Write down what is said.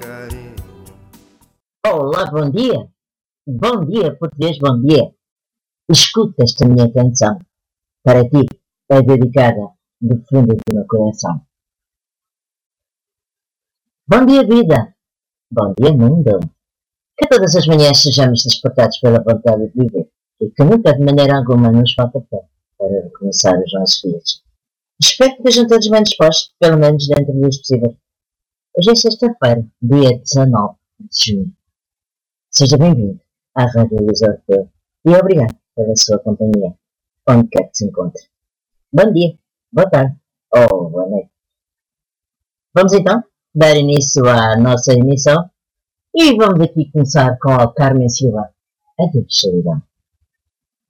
carinho. Olá, bom dia. Bom dia, português, bom dia. Escuta esta minha canção. Para ti, é dedicada do fundo do meu coração. Bom dia, vida. Bom dia, mundo. Que todas as manhãs sejamos despertados pela vontade de viver e que nunca, de maneira alguma, nos falta tempo para recomeçar os nossos dias. Espero que estejam todos bem dispostos, pelo menos dentro dos possíveis. Hoje é sexta-feira, dia 19 de junho. Seja bem-vindo à Rádio Luís Orfeu e obrigado pela sua companhia, onde quer que se encontre. Bom dia, boa tarde ou boa noite. Vamos então dar início à nossa emissão e vamos aqui começar com a Carmen Silva, a tua solidão.